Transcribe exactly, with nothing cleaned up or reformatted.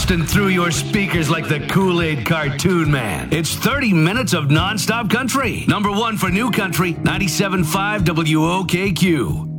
bursting through your speakers like the Kool-Aid cartoon man. It's thirty minutes of non-stop country. Number one for new country, ninety-seven point five W O K Q.